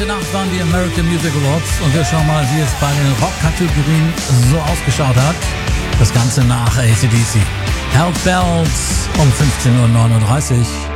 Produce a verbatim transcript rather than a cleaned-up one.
Heute Nacht waren die American Music Awards und wir schauen mal, wie es bei den Rock-Kategorien so ausgeschaut hat. Das Ganze nach A C D C. Help Bells um fünfzehn Uhr neununddreißig.